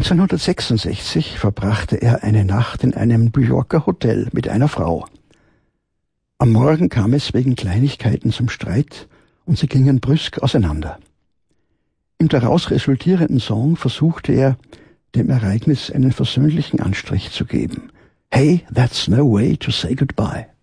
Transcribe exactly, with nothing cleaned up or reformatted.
neunzehnhundertsechsundsechzig verbrachte er eine Nacht in einem New Yorker Hotel mit einer Frau. Am Morgen kam es wegen Kleinigkeiten zum Streit und sie gingen brüsk auseinander. Im daraus resultierenden Song versuchte er, dem Ereignis einen versöhnlichen Anstrich zu geben. Hey, that's no way to say goodbye.